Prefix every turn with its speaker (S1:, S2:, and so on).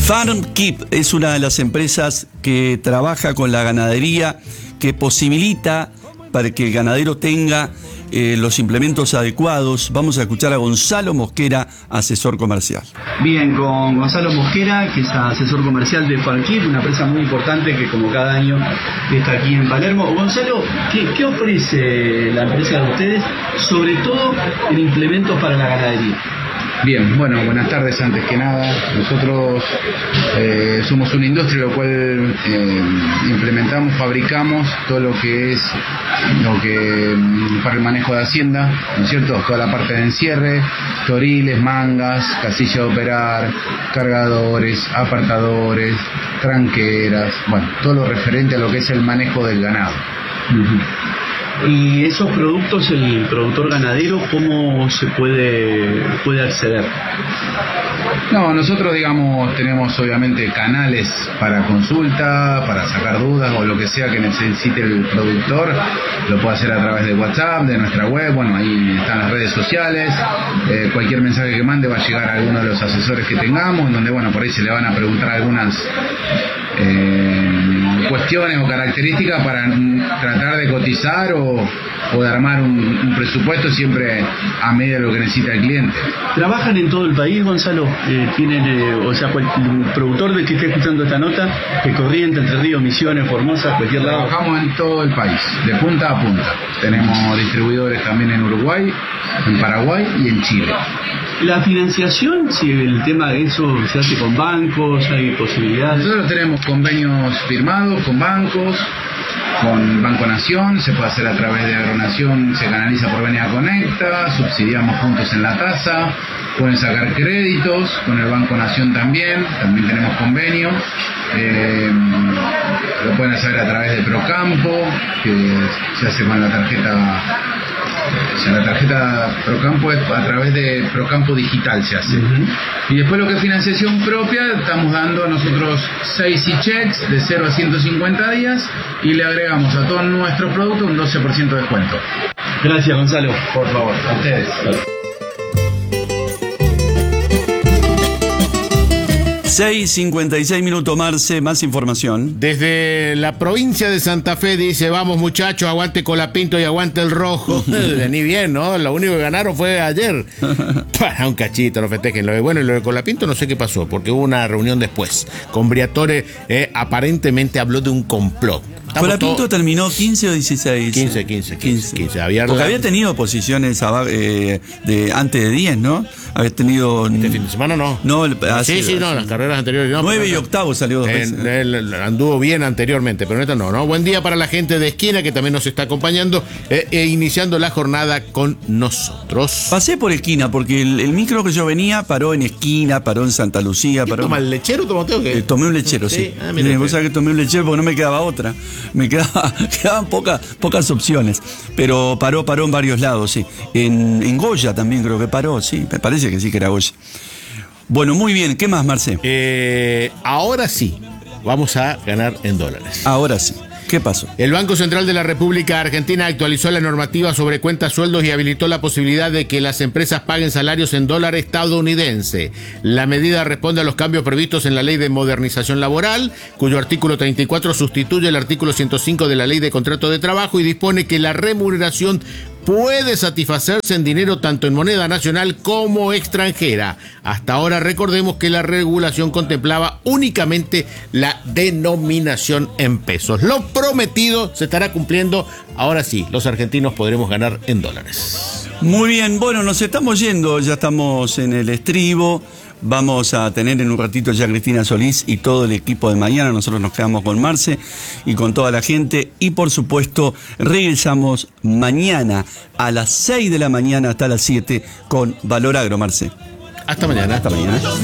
S1: FarmKeep es una de las empresas que trabaja con la ganadería, que posibilita para que el ganadero tenga los implementos adecuados. Vamos a escuchar a Gonzalo Mosquera, asesor comercial.
S2: Bien, con Gonzalo Mosquera, que es asesor comercial de FarmKeep, una empresa muy importante que como cada año está aquí en Palermo. Gonzalo, ¿qué ofrece la empresa de ustedes, sobre todo en implementos para la ganadería?
S3: Bien, bueno, buenas tardes. Antes que nada, nosotros somos una industria lo cual implementamos, fabricamos todo lo que para el manejo de hacienda, ¿no es cierto? Toda la parte de encierre, toriles, mangas, casilla de operar, cargadores, apartadores, tranqueras, bueno, todo lo referente a lo que es el manejo del ganado.
S2: Y esos productos, el productor ganadero, ¿cómo se puede acceder?
S3: No, nosotros tenemos obviamente canales para consulta, para sacar dudas o lo que sea que necesite el productor. Lo puede hacer a través de WhatsApp, de nuestra web, bueno, ahí están las redes sociales. Cualquier mensaje que mande va a llegar a alguno de los asesores que tengamos, donde bueno, por ahí se le van a preguntar algunas cuestiones o características para tratar de cotizar o de armar un presupuesto siempre a medida de lo que necesita el cliente.
S2: ¿Trabajan en todo el país, Gonzalo? ¿Tienen, el productor de que esté escuchando esta nota, de Corrientes, Entre Ríos, Misiones, Formosa, cualquier lado?
S3: Trabajamos en todo el país, de punta a punta. Tenemos distribuidores también en Uruguay, en Paraguay y en Chile.
S2: La financiación, si el tema de eso se hace con bancos, hay posibilidades.
S3: Nosotros tenemos convenios firmados con bancos, con Banco Nación, se puede hacer a través de Agronación, se canaliza por Venia Conecta, subsidiamos puntos en la tasa, pueden sacar créditos, con el Banco Nación también tenemos convenio, lo pueden hacer a través de Procampo, que se hace con la tarjeta. La tarjeta Procampo es a través de Procampo Digital se hace. Y después lo que es financiación propia, estamos dando nosotros 6 checks de 0 a 150 días y le agregamos a todos nuestros productos un 12% de descuento.
S2: Gracias, Gonzalo.
S3: Por favor, a ustedes.
S1: 6:56 minutos, Marce, más información.
S4: Desde la provincia de Santa Fe dice, vamos muchachos, aguante Colapinto y aguante el rojo. Ni bien, ¿no? Lo único que ganaron fue ayer. Para un cachito, no festejen. Lo de Colapinto no sé qué pasó, porque hubo una reunión después. Con Briatore aparentemente habló de un complot.
S1: Colapinto terminó 15 o 16.
S4: 15.
S1: Porque había tenido posiciones de antes de 10, ¿no? Había tenido...
S4: Este fin de semana no.
S1: No,
S4: sí, las carreras anteriores no.
S1: 9 y octavo salió 2 veces.
S4: Él anduvo bien anteriormente, pero neta no. Buen día para la gente de Esquina que también nos está acompañando iniciando la jornada con nosotros.
S1: Pasé por Esquina porque el micro que yo venía paró en Esquina, paró en Santa Lucía.
S4: ¿Toma el lechero?
S1: Tomé un lechero, sí. Vos sabés que tomé un lechero porque no me quedaba otra. Quedaban pocas opciones. Pero paró en varios lados, sí. En Goya también creo que paró, sí. Me parece que sí que era Goya. Bueno, muy bien. ¿Qué más, Marce?
S4: Ahora sí, vamos a ganar en dólares.
S1: Ahora sí. ¿Qué pasó?
S4: El Banco Central de la República Argentina actualizó la normativa sobre cuentas sueldos y habilitó la posibilidad de que las empresas paguen salarios en dólar estadounidense. La medida responde a los cambios previstos en la Ley de Modernización Laboral, cuyo artículo 34 sustituye el artículo 105 de la Ley de Contrato de Trabajo y dispone que la remuneración puede satisfacerse en dinero tanto en moneda nacional como extranjera. Hasta ahora recordemos que la regulación contemplaba únicamente la denominación en pesos. Lo prometido se estará cumpliendo. Ahora sí, los argentinos podremos ganar en dólares.
S1: Muy bien, bueno, nos estamos yendo, ya estamos en el estribo. Vamos a tener en un ratito ya a Cristina Solís y todo el equipo de mañana. Nosotros nos quedamos con Marce y con toda la gente. Y por supuesto, regresamos mañana a las 6 de la mañana hasta las 7 con Valor Agro, Marce.
S4: Hasta mañana.
S1: Hasta mañana.